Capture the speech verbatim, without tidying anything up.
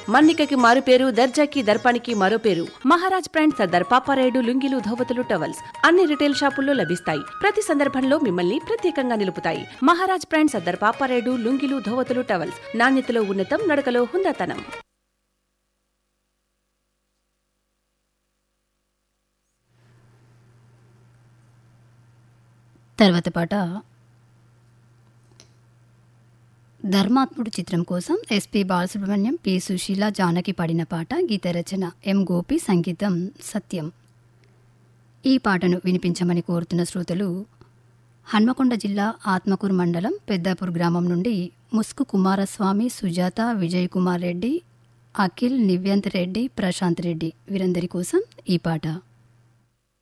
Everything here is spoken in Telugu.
మన్నికకి మారు పేరు, దర్జాకి దర్పానికి మరో పేరు. మహారాజ్ బ్రాండ్ సర్దార్ పాపారాయుడు లుంగీలు, ధోవతులు, టవల్స్ అన్ని రిటైల్ షాపుల్లో లభిస్తాయి. ప్రతి సందర్భంలో మిమ్మల్ని ప్రత్యేకంగా నిలుపుతాయి. మహారాజ్ బ్రాండ్ సర్దార్ పాపారాయుడు లుంగీలు, ధోవతులు, టవల్స్ నాణ్యతలో ఉన్నతం, నడకలో హుందాతనం. తర్వాత పాట ధర్మాత్ముడు చిత్రం కోసం ఎస్పి బాలసుబ్రహ్మణ్యం, పి సుశీల, జానకి పాడిన పాట. గీత రచన ఎం గోపి, సంగీతం సత్యం. ఈ పాటను వినిపించమని కోరుతున్న శ్రోతలు హన్మకొండ జిల్లా ఆత్మకూరు మండలం పెద్దాపూర్ గ్రామం నుండి ముస్కు కుమారస్వామి, సుజాత, విజయ్ కుమార్ రెడ్డి, అఖిల్, నివ్యంత్ రెడ్డి, ప్రశాంత్ రెడ్డి వీరందరి కోసం ఈ పాట.